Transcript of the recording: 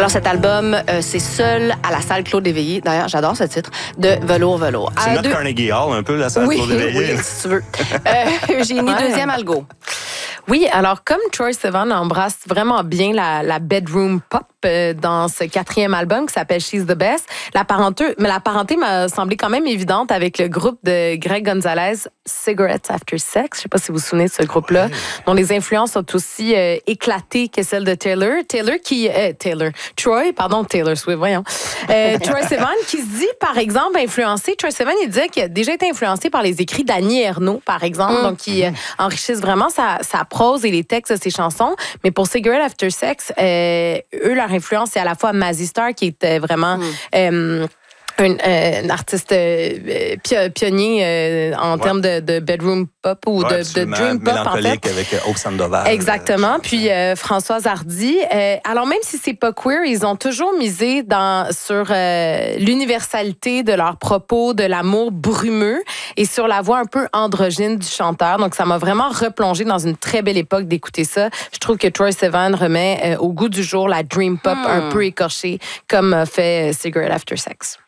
Alors, cet album, c'est Seul à la salle Claude Éveillé. D'ailleurs, j'adore ce titre, de Velours Velours. C'est notre Carnegie Hall, un peu, la salle Claude Éveillé. Oui, si tu veux. J'ai mis deuxième algo. Oui, alors comme Troye Sivan embrasse vraiment bien la bedroom pop dans ce 4e album qui s'appelle She's the Best, la parenté m'a semblé quand même évidente avec le groupe de Greg Gonzalez, Cigarettes After Sex. Je ne sais pas si vous vous souvenez de ce groupe-là, dont les influences sont aussi éclatées que celles de Taylor Swift, voyons. Troye Sivan qui se dit, par exemple, influencé. Troye Sivan, il disait qu'il a déjà été influencé par les écrits d'Annie Ernaux, par exemple, donc qui enrichissent vraiment sa prose et les textes de ses chansons. Mais pour Cigarette After Sex, eux, leur influence, c'est à la fois Mazzy Star, qui était vraiment un artiste pionnier en termes de bedroom pop ou de dream pop, en fait. Avec Au Sandoval. Exactement. Puis Françoise Hardy. Alors, même si c'est pas queer, ils ont toujours misé sur l'universalité de leurs propos, de l'amour brumeux et sur la voix un peu androgyne du chanteur. Donc, ça m'a vraiment replongé dans une très belle époque d'écouter ça. Je trouve que Troye Sivan remet au goût du jour la dream pop un peu écorchée, comme fait Cigarette After Sex.